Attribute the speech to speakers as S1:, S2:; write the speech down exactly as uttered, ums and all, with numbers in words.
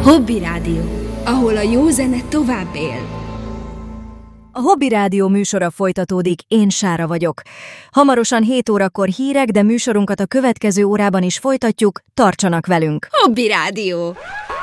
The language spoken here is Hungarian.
S1: Hobby Rádió, ahol a jó zene tovább él.
S2: A Hobby Rádió műsora folytatódik, én Sára vagyok. Hamarosan hét órakor hírek, de műsorunkat a következő órában is folytatjuk, tartsanak velünk!
S1: Hobby Rádió!